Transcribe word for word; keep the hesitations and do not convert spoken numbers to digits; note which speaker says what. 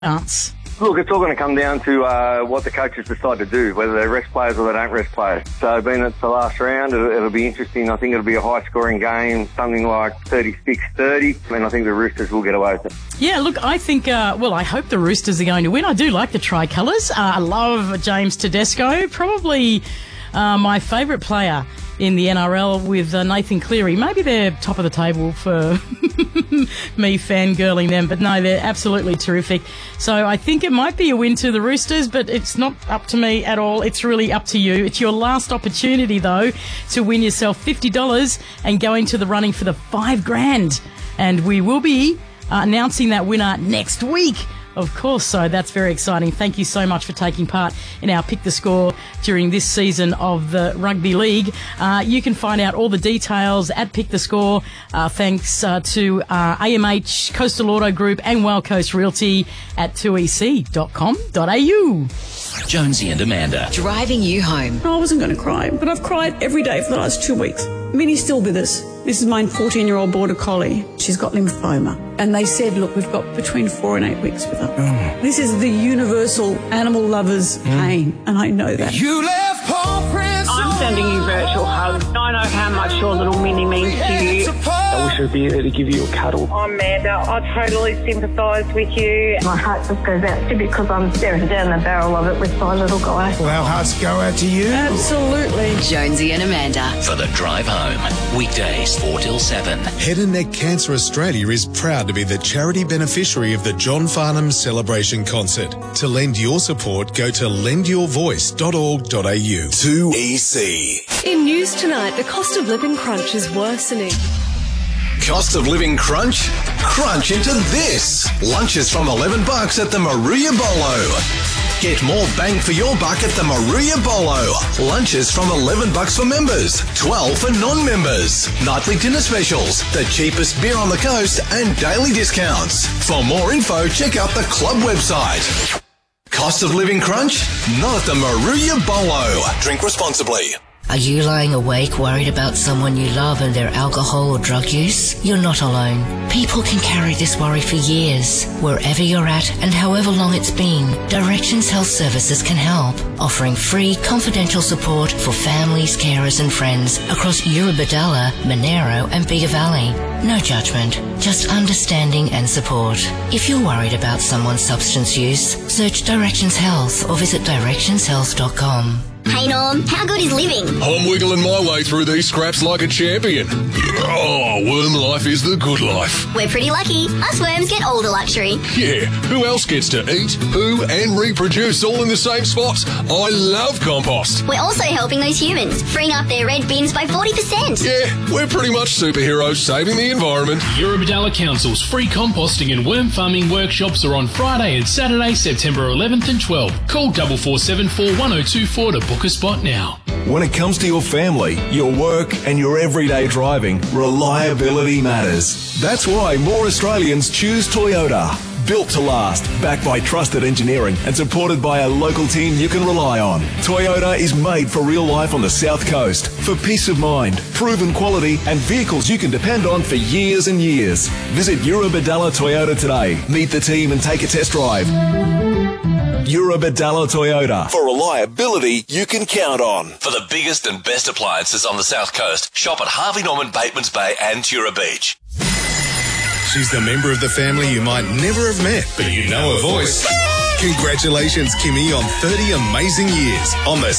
Speaker 1: chance?
Speaker 2: Look, it's all going to come down to uh, what the coaches decide to do, whether they rest players or they don't rest players. So being it's the last round, it'll, it'll be interesting. I think it'll be a high-scoring game, something like thirty-six thirty, and I think the Roosters will get away with it.
Speaker 1: Yeah, look, I think, uh, well, I hope the Roosters are going to win. I do like the tricolours. Uh, I love James Tedesco, probably uh, my favourite player in the N R L with uh, Nathan Cleary. Maybe they're top of the table for me fangirling them, but no, they're absolutely terrific. So I think it might be a win to the Roosters, but it's not up to me at all. It's really up to you. It's your last opportunity, though, to win yourself fifty dollars and go into the running for the five grand. And we will be uh, announcing that winner next week. Of course, so that's very exciting. Thank you so much for taking part in our Pick the Score during this season of the Rugby League. Uh, you can find out all the details at Pick the Score, uh, thanks uh, to uh, A M H, Coastal Auto Group and Wild Coast Realty at two e c dot com dot a u.
Speaker 3: Jonesy and Amanda.
Speaker 4: Driving you home.
Speaker 5: I wasn't going to cry, but I've cried every day for the last two weeks. Minnie's still with us. This is my fourteen-year-old border collie. She's got lymphoma. And they said, look, we've got between four and eight weeks with her. Oh. This is the universal animal lover's mm. pain, and I know that.
Speaker 6: You left paw prints.
Speaker 7: I'm sending you virtual hugs. I know how much your little Minnie means to you.
Speaker 8: I wish I'd be there to give you a cuddle.
Speaker 7: Oh, Amanda, I totally sympathise with you.
Speaker 9: My heart just goes out to you because I'm staring down the barrel of it with my little guy.
Speaker 6: Well, our hearts go out to you.
Speaker 5: Absolutely.
Speaker 4: Jonesy and Amanda.
Speaker 3: For the drive home. Weekdays four till seven.
Speaker 10: Head and Neck Cancer Australia is proud to be the charity beneficiary of the John Farnham Celebration Concert. To lend your support, go to lend your voice dot org dot a u. two E C.
Speaker 11: In news tonight, the cost of living crunch is worsening.
Speaker 12: Cost of living crunch? Crunch into this. Lunches from eleven bucks at the Maruya Bolo. Get more bang for your buck at the Maruya Bolo. Lunches from eleven bucks for members, twelve for non-members. Nightly dinner specials, the cheapest beer on the coast and daily discounts. For more info, check out the club website. Cost of living crunch? Not at the Maruya Bolo. Drink responsibly.
Speaker 13: Are you lying awake worried about someone you love and their alcohol or drug use? You're not alone. People can carry this worry for years. Wherever you're at and however long it's been, Directions Health Services can help, offering free, confidential support for families, carers and friends across Eurobodalla, Monero and Bega Valley. No judgment, just understanding and support. If you're worried about someone's substance use, search Directions Health or visit directions health dot com.
Speaker 14: Hey Norm, how good is living?
Speaker 15: I'm wiggling my way through these scraps like a champion. Oh, worm life is the good life.
Speaker 14: We're pretty lucky. Us worms get all the luxury.
Speaker 15: Yeah, who else gets to eat, poo and reproduce all in the same spot? I love compost.
Speaker 14: We're also helping those humans, freeing up their red bins by forty percent.
Speaker 15: Yeah, we're pretty much superheroes saving the environment.
Speaker 16: Eurobodalla Council's free composting and worm farming workshops are on Friday and Saturday, September eleventh and twelfth. Call four four seven four one oh two four to book a spot now.
Speaker 17: When it comes to your family, your work and your everyday driving, reliability matters. That's why more Australians choose Toyota. Built to last, backed by trusted engineering and supported by a local team you can rely on. Toyota is made for real life on the South Coast. For peace of mind, proven quality and vehicles you can depend on for years and years. Visit Eurobodalla Toyota today. Meet the team and take a test drive. Eurobodalla Toyota.
Speaker 12: For reliability you can count on. For the biggest and best appliances on the South Coast, shop at Harvey Norman, Batemans Bay and Tura Beach.
Speaker 10: She's the member of the family you might never have met, but you know her voice. Congratulations, Kimmy, on thirty amazing years on the